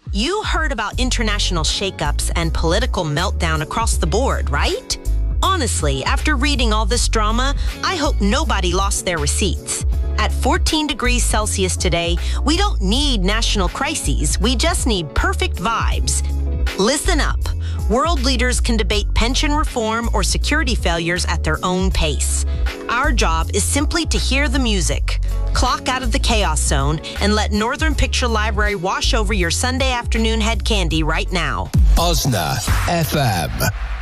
You heard about international shakeups and political meltdown across the board, right? Honestly, after reading all this drama, I hope nobody lost their receipts. At 14 degrees Celsius today, we don't need national crises. We just need perfect vibes. Listen up. World leaders can debate pension reform or security failures at their own pace. Our job is simply to hear the music, clock out of the chaos zone, and let Northern Picture Library wash over your Sunday afternoon head candy right now. Osna FM.